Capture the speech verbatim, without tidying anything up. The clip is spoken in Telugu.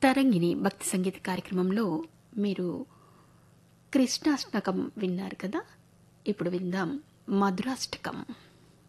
తరంగిణి భక్తి సంగీత కార్యక్రమంలో మీరు కృష్ణాష్టకం విన్నారు కదా. ఇప్పుడు విందాం మధురాష్టకం.